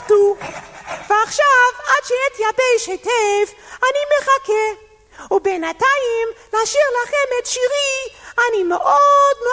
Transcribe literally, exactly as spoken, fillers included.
פרטו. ועכשיו, עד שאתייבש היטב, אני מחכה. ובינתיים, לשיר לכם את שירי, אני מאוד